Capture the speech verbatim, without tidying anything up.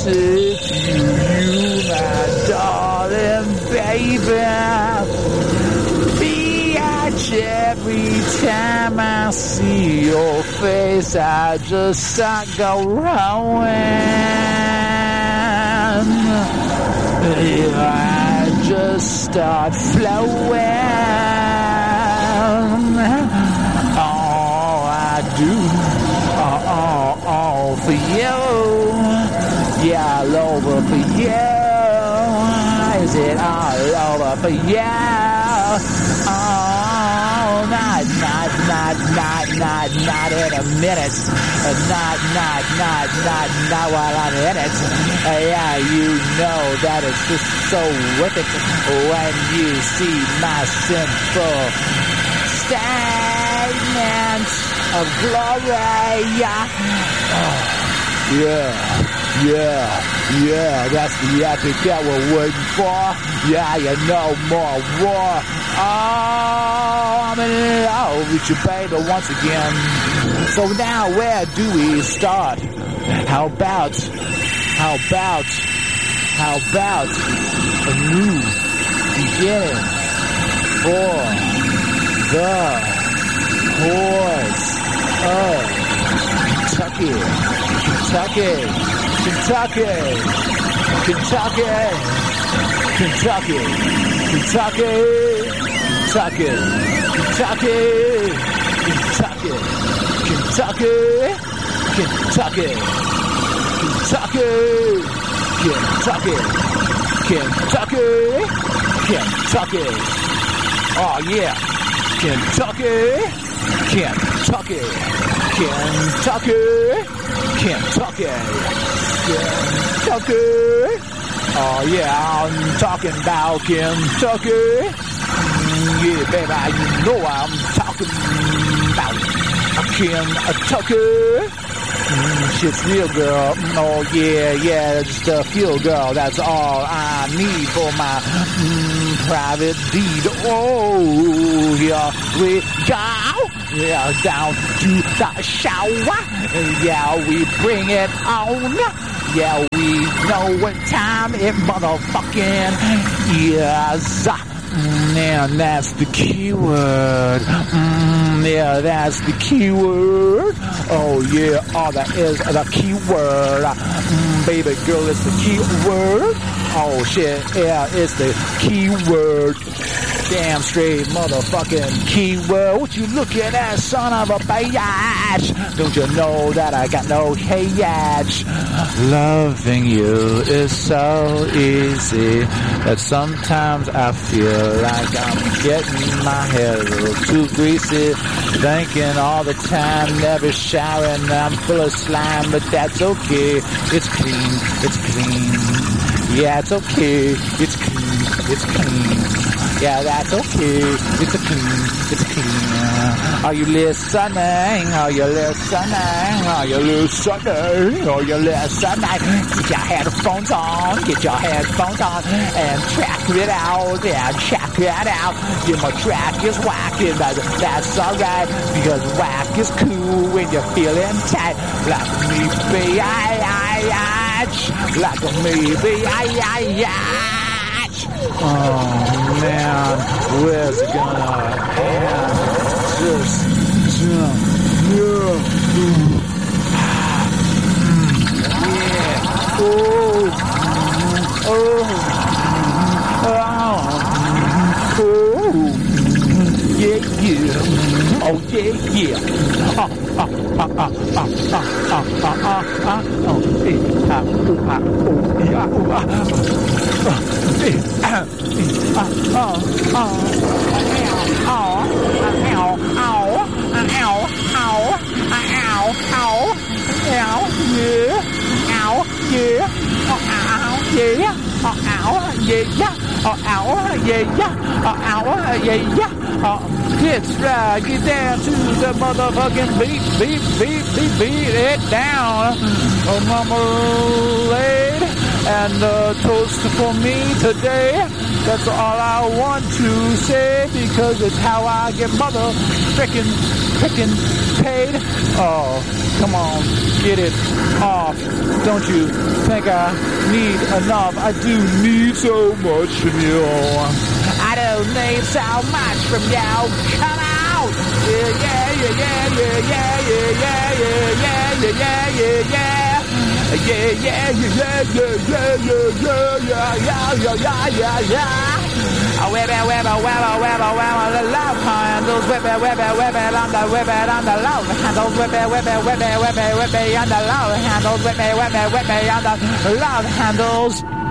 say to you, my darling baby, bitch, every time I see your face, I just start going. I just start flowing. All I do, uh, all, all for you. Yeah, all over for you. Is it all over for you? Oh, not, not, not, not, not, not in a minute. Not, not, not, not, not while I'm in it. Uh, yeah, you know that it's just so wicked when you see my simple statement of glory. Oh. Yeah, yeah, yeah, that's the epic that we're waiting for. Yeah, you know more war. Oh, I'm in love with you, baby, once again. So now where do we start? How about, how about, how about a new beginning for the horse of Kentucky? Kentucky, Kentucky, Kentucky, Kentucky, Kentucky, Kentucky, Kentucky, Kentucky, Kentucky, Kentucky, Kentucky, Kentucky. Oh yeah, Kentucky, Kentucky, Kentucky. Kentucky, Kentucky. Oh yeah, I'm talking about Kentucky. Yeah, baby, you know I'm talking about Kentucky. Mm, shit's real, girl. Oh yeah, yeah, just a feel, girl. That's all I need for my mm, private deed. Oh, here we go. Yeah, down to the shower. Yeah, we bring it on. Yeah, we know what time it motherfucking is. Mm, yeah, that's the key word. Mm, yeah, that's the key word. Oh yeah, all that is the key word. Mm, baby girl, it's the key word. Oh shit, yeah, it's the key word. Damn straight motherfucking keyword. What you looking at, son of a bitch? Don't you know that I got no hatch? Loving you is so easy that sometimes I feel like I'm getting my hair a little too greasy. Thinking all the time, never showering, I'm full of slime, but that's okay. It's clean, it's clean. Yeah, it's okay. It's clean, it's clean. Yeah, that's okay. It's a clean, it's clean. Are you listening? Are you listening? Are you listening? Are you listening? Get your headphones on, get your headphones on, and check it out, yeah, check it out. Yeah, my track is whacking, but that's alright, because whack is cool when you're feeling tight. Like me, be I, I, I, like me, be I, I, I. Oh man, where's it gonna end? Just, just, yeah, ooh, ah, mm, yeah, oh, oh, oh, oh, yeah, yeah, oh yeah, yeah, ah, ah, ah, ah, ah, ah, ah, ah, ah, ah, oh, eh, ah, ooh, ah, oh, yeah, ooh, ah, ah, eh. Oh, oh, oh, ow, ow, ow, ow, ow, ow, ow, ow, yeah, ow, yeah, oh, ow, yeah, oh, ow, yeah, oh, ow, yeah, oh, ow, yeah, oh, it's right, get down to the motherfucking beat, beat, beat, beat, beat it down, oh, mama, lady. and a toast for me today. That's all I want to say because it's how I get mother frickin' frickin' paid. Oh, come on, get it off. Don't you think I need enough? I do need so much from you. I don't need so much from you. Come out. Yeah, yeah, yeah, yeah, yeah, yeah, yeah, yeah, yeah, yeah, yeah, yeah. Yeah, yeah, yeah, yeah, yeah, yeah, yeah, yeah, yeah, yeah, yeah, yeah. Whip it, whip it, whip it, whip it, whip it, the love handles. Whip it, whip it, whip it on the, whip it on the love handles. Whip it, whip it, whip it, whip it, whip it on the love handles. Whip it, whip it, whip it on the love handles.